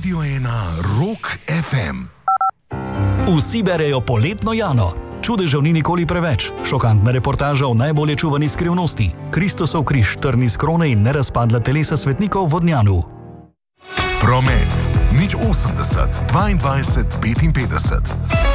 Radio 1 Rock FM. Vsi berejo Poletno Jano. Čudežev ni nikoli preveč. Šokantna reportaža o najbolje čuvani skrivnosti. Kristusov križ, trni z krone in nerazpadla telesa svetnikov v Vodnjanu. Promet. 080 22 55.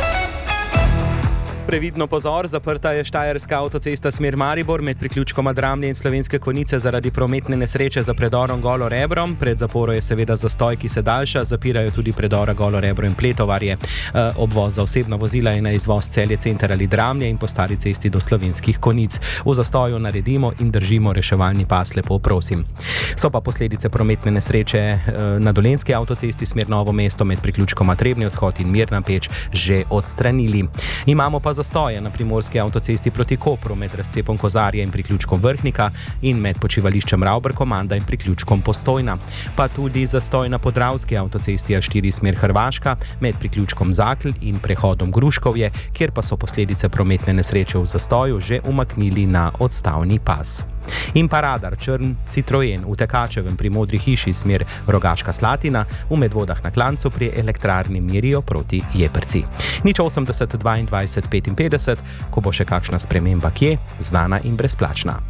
Previdno pozor, zaprta je štajerska avtocesta smer Maribor med priključkoma Dramlje in Slovenske Konjice zaradi prometne nesreče za predorom Golo Rebro. Pred zaporo je seveda zastoj, ki se daljša, zapirajo tudi predora Golo Rebro in Pletovarje. Obvoz za osebna vozila je na izvoz Celje center ali Dramlje in po stari cesti do Slovenskih Konjic. V zastoju naredimo in držimo reševalni pas, lepo prosim. So pa posledice prometne nesreče na Dolenjski avtocesti smer Novo mesto med priključkoma Trebnje vzhod in Mirna Peč že odstranili. Imamo pa zastoje na primorski avtocesti proti Kopru med razcepom Kozarje in priključkom Vrhnika in med počivališčem Ravber Komanda in priključkom Postojna. Pa tudi zastoj na podravski avtocesti A4 smer Hrvaška med priključkom Zakl in prehodom Gruškovje, kjer pa so posledice prometne nesreče v zastoju že umaknili na odstavni pas. In pa radar črn Citroen v Tekačevem pri Modri hiši smer Rogaška Slatina, v Medvodah na Klancu pri elektrarni merijo proti Jeprci. 080 22 55, ko bo še kakšna sprememba kje, znana in brezplačna.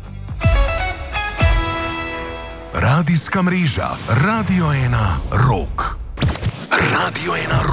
Radijska mreža Radio 1 Rock. Radio 1 Rock.